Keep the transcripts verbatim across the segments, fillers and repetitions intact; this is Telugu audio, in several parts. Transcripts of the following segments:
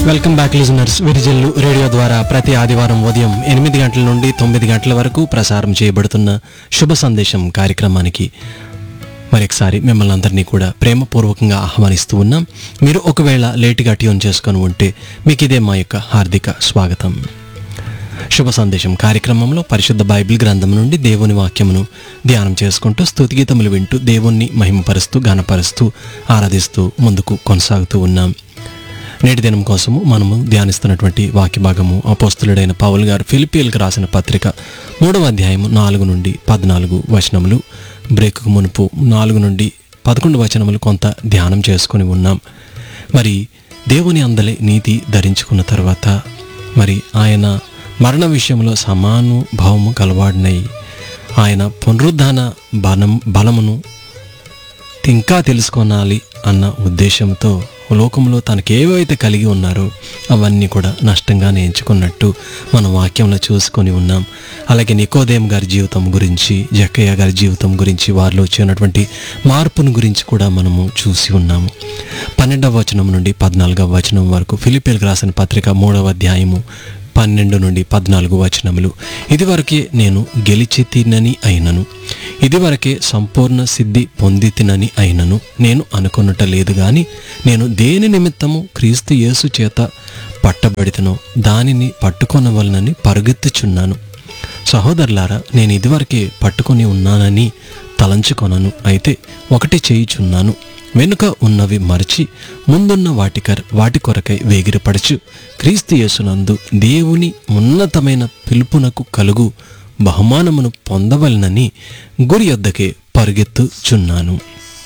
Welcome back listeners. Virijallu radio ద్వారా ప్రతి ఆదివారం ఉదయం ఎనిమిది గంటల నుండి తొమ్మిది గంటల వరకు ప్రసారం చేయబడుతున్న శుభ సందేశం కార్యక్రమానికి మరొకసారి మిమ్మల్ని అందరినీ కూడా ప్రేమపూర్వకంగా ఆహ్వానిస్తూ ఉన్నాం. మీరు ఒకవేళ లేటుగా ట్యూన్ చేసుకొని ఉంటే మీకు ఇదే మా యొక్క హార్దిక స్వాగతం. శుభ సందేశం కార్యక్రమంలో పరిశుద్ధ బైబిల్ గ్రంథం నుండి దేవుని వాక్యమును ధ్యానం చేసుకుంటూ స్తుతిగీతములు వింటూ దేవుణ్ణి మహిమపరుస్తూ ఘనపరుస్తూ ఆరాధిస్తూ ముందుకు కొనసాగుతూ ఉన్నాం. నేటి దినం కోసము మనము ధ్యానిస్తున్నటువంటి వాక్య భాగము అపోస్తులుడైన పౌలు గారు ఫిలిప్పీలకు రాసిన పత్రిక మూడవ అధ్యాయము నాలుగు నుండి పద్నాలుగు వచనములు. బ్రేక్కు మునుపు నాలుగు నుండి పదకొండు వచనములు కొంత ధ్యానం చేసుకొని ఉన్నాం. మరి దేవుని అందలి నీతి ధరించుకున్న తర్వాత మరి ఆయన మరణ విషయంలో సమానుభావము కలవాడినై ఆయన పునరుద్ధాన బలం బలమును ఇంకా తెలుసుకోనాలి అన్న ఉద్దేశంతో లోకంలో తనకు ఏవైతే కలిగి ఉన్నారో అవన్నీ కూడా నష్టంగానే ఎంచుకున్నట్టు మనం వాక్యంలో చూసుకొని ఉన్నాం. అలాగే నికోదేము గారి జీవితం గురించి, జక్కయ్య గారి జీవితం గురించి, వారిలో వచ్చినటువంటి మార్పును గురించి కూడా మనము చూసి ఉన్నాము. పన్నెండవ వచనం నుండి పద్నాలుగవ వచనం వరకు ఫిలిప్పీలకు రాసిన పత్రిక మూడవ అధ్యాయము పన్నెండు నుండి పద్నాలుగు వచనములు. ఇదివరకే నేను గెలిచి తినని అయినను, ఇదివరకే సంపూర్ణ సిద్ధి పొంది తినని అయినను నేను అనుకొనుట లేదు గాని నేను దేని నిమిత్తము క్రీస్తు యేసు చేత పట్టబడితనో దానిని పట్టుకొనవలనని పరుగెత్తుచున్నాను. సహోదరులారా, నేను ఇదివరకే పట్టుకొని ఉన్నానని తలంచుకొనను. అయితే ఒకటి చేయుచున్నాను, వెనుక ఉన్నవి మరచి ముందున్న వాటికర్ వాటి కొరకై వేగిరపడచు క్రీస్తు యేసునందు దేవుని ఉన్నతమైన పిలుపునకు కలుగు బహుమానమును పొందవలనని గురి యొద్దకే పరుగెత్తుచున్నాను.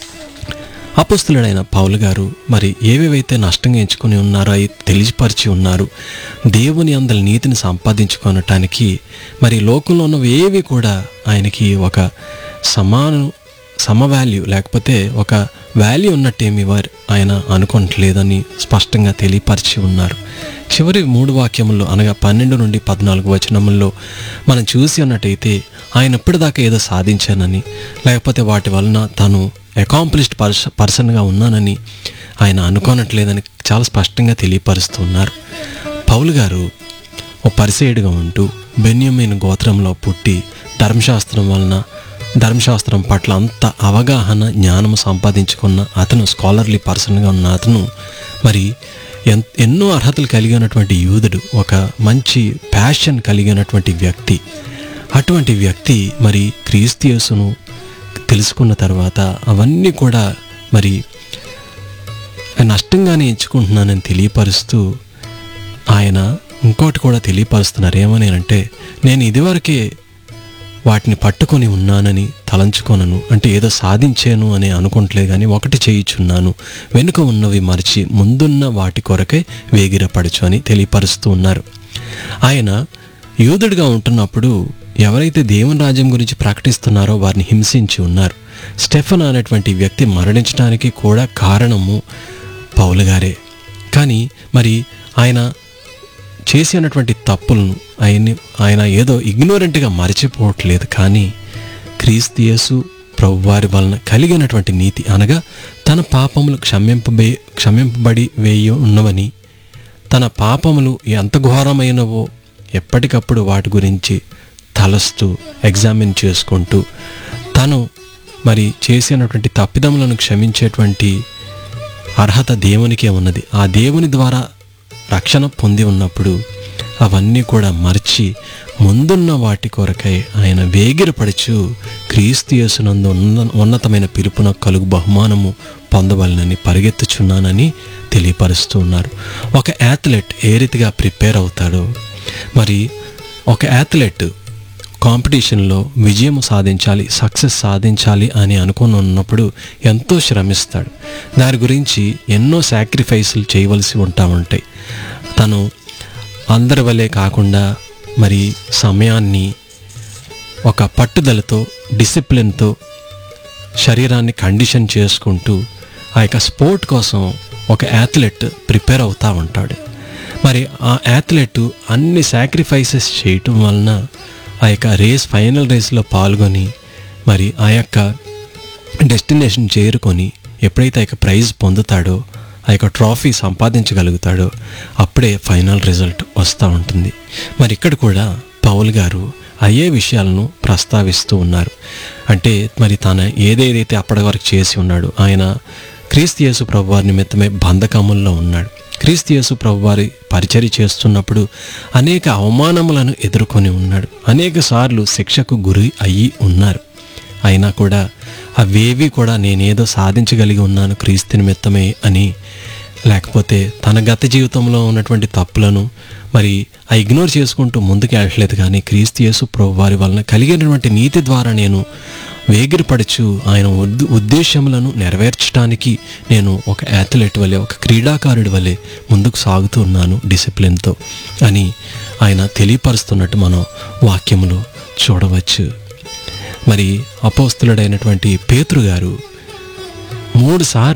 అపోస్తులుడైన పౌలు గారు మరి ఏవేవైతే నష్టంగా ఎంచుకొని ఉన్నారో అవి తెలియపరిచి ఉన్నారు. దేవుని అందరి నీతిని సంపాదించుకొనటానికి మరి లోకంలో ఉన్నవి ఏవి కూడా ఆయనకి ఒక సమానం సమ వాల్యూ లేకపోతే ఒక వాల్యూ ఉన్నట్టేమి వారు ఆయన అనుకోవట్లేదని స్పష్టంగా తెలియపరిచి ఉన్నారు. చివరి మూడు వాక్యముల్లో అనగా పన్నెండు నుండి పద్నాలుగు వచనముల్లో మనం చూసి ఉన్నట్టయితే ఆయన ఇప్పటిదాకా ఏదో సాధించానని లేకపోతే వాటి వలన తను అకాంప్లిష్డ్ పర్స పర్సన్గా ఉన్నానని ఆయన అనుకోనట్లేదని చాలా స్పష్టంగా తెలియపరుస్తున్నారు. పౌలు గారు ఓ పరిసేయుడిగా ఉంటూ బెన్యామీను గోత్రంలో పుట్టి ధర్మశాస్త్రం వలన ధర్మశాస్త్రం పట్ల అంత అవగాహన జ్ఞానము సంపాదించుకున్న అతను, స్కాలర్లీ పర్సన్గా ఉన్న అతను మరి ఎన్ ఎన్నో అర్హతలు కలిగినటువంటి యూదుడు, ఒక మంచి ప్యాషన్ కలిగినటువంటి వ్యక్తి. అటువంటి వ్యక్తి మరి క్రీస్తు యేసును తెలుసుకున్న తర్వాత అవన్నీ కూడా మరి నష్టంగానే ఎంచుకుంటున్నానని తెలియపరుస్తూ ఆయన ఇంకోటి కూడా తెలియపరుస్తున్నారు. ఏమని అంటే, నేను ఇదివరకే వాటిని పట్టుకొని ఉన్నానని తలంచుకొనను, అంటే ఏదో సాధించాను అని అనుకుంటలేదు కానీ ఒకటి చేయుచున్నాను, వెనుక ఉన్నవి మరిచి ముందున్న వాటి కొరకే వేగిరపడచ్చు అని తెలియపరుస్తూ ఉన్నారు. ఆయన యూదుడిగా ఉంటున్నప్పుడు ఎవరైతే దేవుని రాజ్యం గురించి ప్రకటిస్తున్నారో వారిని హింసించి ఉన్నారు. స్టెఫెన్ అనేటువంటి వ్యక్తి మరణించడానికి కూడా కారణము పౌలు గారే. కానీ మరి ఆయన చేసినటువంటి తప్పులను ఆయన ఆయన ఏదో ఇగ్నోరెంట్గా మరచిపోవట్లేదు. కానీ క్రీస్తు యేసు ప్రభువారి వలన కలిగినటువంటి నీతి అనగా తన పాపములు క్షమింపబే క్షమింపబడి వేయ ఉన్నవని, తన పాపములు ఎంత ఘోరమైనవో ఎప్పటికప్పుడు వాటి గురించి తలస్తూ ఎగ్జామిన్ చేసుకుంటూ తను మరి చేసినటువంటి తప్పిదములను క్షమించేటువంటి అర్హత దేవునికే ఉన్నది. ఆ దేవుని ద్వారా రక్షణ పొంది ఉన్నప్పుడు అవన్నీ కూడా మర్చి ముందున్న వాటి కొరకై ఆయన వేగిరపడుచు క్రీస్తు యేసునందు ఉన్న ఉన్నతమైన పిలుపున కలుగు బహుమానము పొందవలనని పరిగెత్తుచున్నానని తెలియపరుస్తూ ఉన్నారు. ఒక యాథ్లెట్ ఏ రీతిగా ప్రిపేర్ అవుతాడో, మరి ఒక యాథ్లెట్ కాంపిటీషన్లో విజయం సాధించాలి, సక్సెస్ సాధించాలి అని అనుకుని ఉన్నప్పుడు ఎంతో శ్రమిస్తాడు. దాని గురించి ఎన్నో సాక్రిఫైస్లు చేయవలసి ఉంటా ఉంటాయి. తను అందరి వలె కాకుండా మరి సమయాన్ని ఒక పట్టుదలతో, డిసిప్లిన్తో శరీరాన్ని కండిషన్ చేసుకుంటూ ఆ యొక్క స్పోర్ట్ కోసం ఒక యాథ్లెట్ ప్రిపేర్ అవుతూ ఉంటాడు. మరి ఆ యాథ్లెట్ అన్ని సాక్రిఫైసెస్ చేయటం వలన ఆ యొక్క రేస్ ఫైనల్ రేస్లో పాల్గొని మరి ఆ యొక్క డెస్టినేషన్ చేరుకొని ఎప్పుడైతే ఆ యొక్క ప్రైజ్ పొందుతాడో ఆ యొక్క ట్రాఫీ సంపాదించగలుగుతాడో అప్పుడే ఫైనల్ రిజల్ట్ వస్తూ ఉంటుంది. మరి ఇక్కడ కూడా పౌలు గారు అయ్యే విషయాలను ప్రస్తావిస్తూ ఉన్నారు. అంటే మరి తన ఏదేదైతే అప్పటి వరకు చేసి ఉన్నాడు, ఆయన క్రీస్తు యేసు ప్రభువారి నిమిత్తమే బంధకముల్లో ఉన్నాడు. క్రీస్తు యేసు ప్రభువారి పరిచర్య చేస్తున్నప్పుడు అనేక అవమానములను ఎదుర్కొని ఉన్నాడు, అనేక సార్లు శిక్షకు గురి అయ్యి ఉన్నారు. అయినా కూడా అవేవి కూడా నేనేదో సాధించగలిగి ఉన్నాను క్రీస్తు నిమిత్తమే అని, లేకపోతే తన గత జీవితంలో ఉన్నటువంటి తప్పులను మరి ఆ ఇగ్నోర్ చేసుకుంటూ ముందుకు వెళ్ళట్లేదు. కానీ క్రీస్తు యేసు ప్రభువారి వలన కలిగినటువంటి నీతి ద్వారా నేను వేగిరపడుచు ఆయన ఉద్ ఉద్దేశములను నెరవేర్చడానికి నేను ఒక అథ్లెట్ వలె, ఒక క్రీడాకారుడి వలె ముందుకు సాగుతూ ఉన్నాను డిసిప్లిన్తో అని ఆయన తెలియపరుస్తున్నట్టు మనం వాక్యములో చూడవచ్చు. మరి అపోస్తలుడైనటువంటి పేతురు గారు మూడు సార్లు